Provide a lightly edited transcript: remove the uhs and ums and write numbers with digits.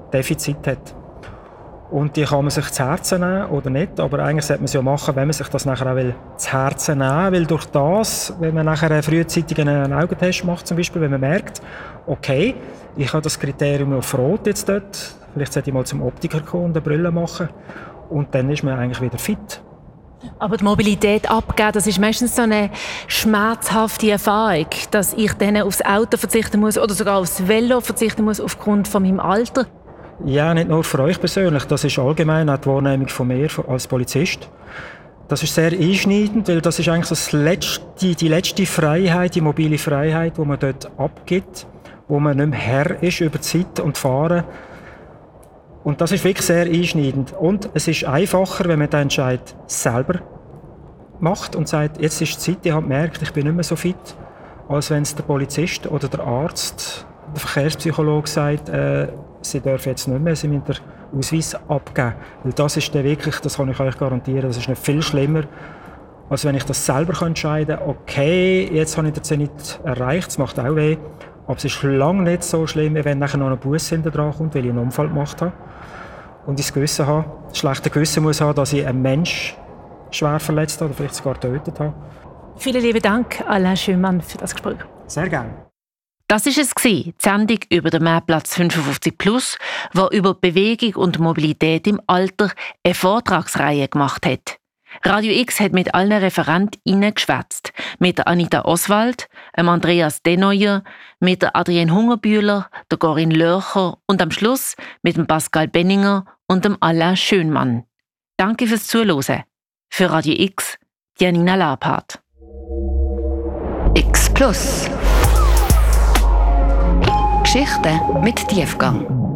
Defizite hat. Und die kann man sich zu Herzen nehmen oder nicht, aber eigentlich sollte man es ja machen, wenn man sich das nachher auch zu Herzen nehmen will, weil durch das, wenn man nachher frühzeitig einen Augentest macht, zum Beispiel, wenn man merkt, okay, ich habe das Kriterium auf Rot jetzt dort, vielleicht sollte ich mal zum Optiker kommen und eine Brille machen und dann ist man eigentlich wieder fit. Aber die Mobilität abgeben, das ist meistens so eine schmerzhafte Erfahrung, dass ich dann aufs Auto verzichten muss oder sogar aufs Velo verzichten muss aufgrund von meinem Alter. Ja, nicht nur für euch persönlich, das ist allgemein auch die Wahrnehmung von mir als Polizist. Das ist sehr einschneidend, weil das ist eigentlich die letzte Freiheit, die mobile Freiheit, die man dort abgibt, wo man nicht mehr Herr ist über die Zeit und Fahren. Und das ist wirklich sehr einschneidend. Und es ist einfacher, wenn man den Entscheid selber macht und sagt, jetzt ist die Zeit, ich habe gemerkt, ich bin nicht mehr so fit, als wenn es der Polizist oder der Arzt, der Verkehrspsychologe sagt, sie dürfen jetzt nicht mehr, sie müssen den Ausweis abgeben. Weil das ist dann wirklich, das kann ich euch garantieren, das ist nicht viel schlimmer, als wenn ich das selber entscheiden kann, okay, jetzt habe ich den Zenit erreicht, es macht auch weh, aber es ist lange nicht so schlimm, wenn nachher noch ein Bus hinten dran kommt, weil ich einen Unfall gemacht habe. Und ich das Gewissen habe, das schlechte Gewissen muss haben, dass ich einen Menschen schwer verletzt habe oder vielleicht sogar getötet habe. Vielen lieben Dank, Alain Schönmann, für das Gespräch. Sehr gerne. Das war es, die Sendung über den Mähplatz 55+, die über Bewegung und Mobilität im Alter eine Vortragsreihe gemacht hat. Radio X hat mit allen ReferentInnen geschwätzt. Mit der Anita Oswald, Andreas Denoyer, mit der Adrienne Hungerbühler, der Corinne Lörcher und am Schluss mit dem Pascal Benninger und dem Alain Schönmann. Danke fürs Zuhören. Für Radio X, Janina Labhardt. X Plus. Geschichten mit Tiefgang.